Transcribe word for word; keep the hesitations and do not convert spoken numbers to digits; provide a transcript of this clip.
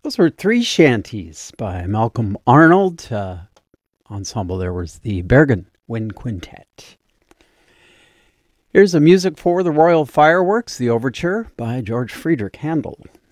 Those were three shanties by Malcolm Arnold. Uh, ensemble there was the Bergen Wind Quintet. Here's the music for the Royal Fireworks, the Overture by George Friedrich Handel.